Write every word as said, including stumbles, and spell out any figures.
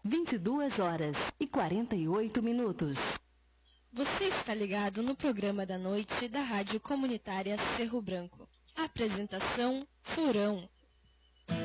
vinte e duas horas e quarenta e oito minutos. Você está ligado no programa da noite da Rádio Comunitária Cerro Branco. Apresentação, Furão.